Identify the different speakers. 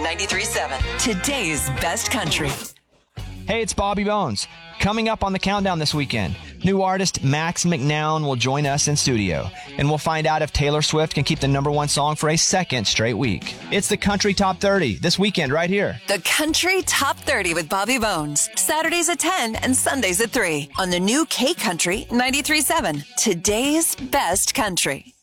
Speaker 1: 93.7. Today's best country.
Speaker 2: Hey, it's Bobby Bones. Coming up on the countdown this weekend, new artist Max McNown will join us in studio, and we'll find out if Taylor Swift can keep the #1 song for a second straight week. It's the Country Top 30 this weekend right here.
Speaker 1: The Country Top 30 with Bobby Bones. Saturdays at 10 and Sundays at 3 on the new K Country 93.7. Today's best country.